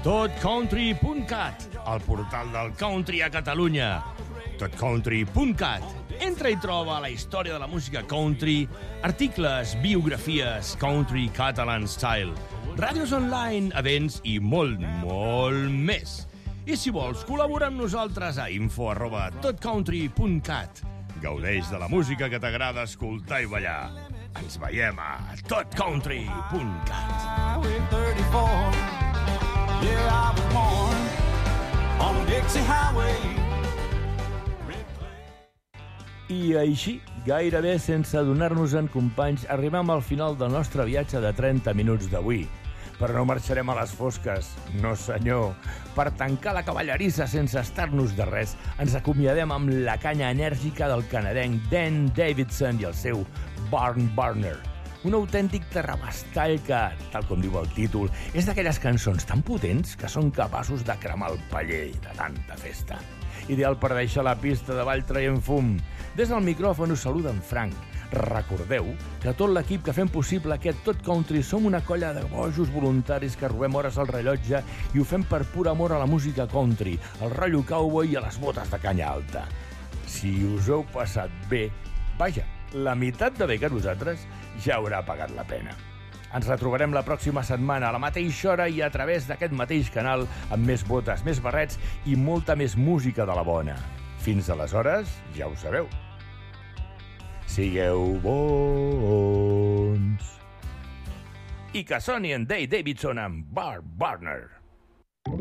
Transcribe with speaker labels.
Speaker 1: totcountry.cat, el portal del country a Catalunya. totcountry.cat. Entra i troba la història de la música country, articles, biografies, country catalan style, ràdios online, events i molt, molt més. I si vols, col·labora amb nosaltres a info@totcountry.cat. Gaudeix de la música que t'agrada escoltar i ballar. Ens veiem a totcountry.cat.
Speaker 2: Yeah, I was born on Dixie Highway.
Speaker 1: I així, gairebé sense adonar-nos-en, companys, arribem al final del nostre viatge de 30 minuts d'avui. Però no marxarem a les fosques, no senyor. Per tancar la cavallerissa sense estar-nos de res, ens acomiadem amb la canya enèrgica del canadenc Dan Davidson i el seu Barn Burner. Un autèntic terrabastall que, tal com diu el títol, és d'aquelles cançons tan potents que són capaços de cremar el paller de tanta festa. Ideal per deixar la pista de ball traient fum. Des del micròfon us saluda en Frank. Recordeu que tot l'equip que fem possible aquest Tot Country som una colla de bojos voluntaris que robem hores al rellotge i ho fem per pur amor a la música country, al rotllo cowboy i a les botes de canya alta. Si us heu passat bé, vaja, la meitat de bé que nosaltres ja haurà pagat la pena. Ens retrobarem la pròxima setmana a la mateixa hora i a través d'aquest mateix canal amb més botes, més barrets i molta més música de la bona. Fins aleshores, ja ho sabeu. Sigueu bons. I que soni en Dave Davidson amb Barn Burner.